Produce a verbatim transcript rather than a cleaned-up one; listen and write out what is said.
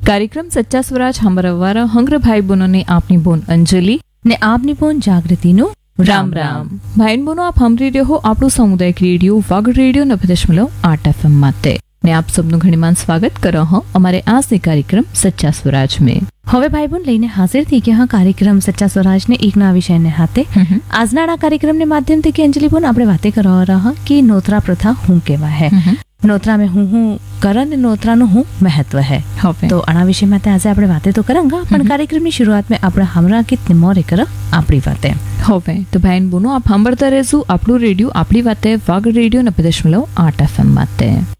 कार्यक्रम सच्चा स्वराज हमारा हंग्र भाई बहनों ने आपनी बोन अंजलि ने आपनी बोन जागृति नु राम राम भाई बहनों आप हम रेडियो हो આપણું સામુદાયિક રેડિયો વાગડ રેડિયો નવે દશમલવ આઠ એફએમ માટે ને આપ સબનું ઘણીમાન સ્વાગત કરો હો અમારે આજની કાર્યક્રમ સચ્ચા સ્વરાજ में હવે ભાઈ બોન લઈને હાજર થઈ ગયા કાર્યક્રમ સચ્ચા સ્વરાજ ને એક નવા વિષયને હાથે આજના આ કાર્યક્રમને માધ્યમથી કે અંજલિ બોન આપણે વાતે કરવા રહ્યા કે નોતરા પ્રથા હું કેવા હે नोतरा में हूँ हूँ करन नोतरा नो हूँ महत्व है तो आना विषय में आज આપણે વાતે તો કરાંગા પણ કાર્યક્રમની શરૂઆતમાં આપણે हमरा કિતને મોરે કર આપણી વાતે હવે તો ભાઈ બોનો આપ સાંભળતા રહેજો આપણું રેડિયો આપણી વાતે વાગડ રેડિયો નવે દશમલવ આઠ એફએમ માટે।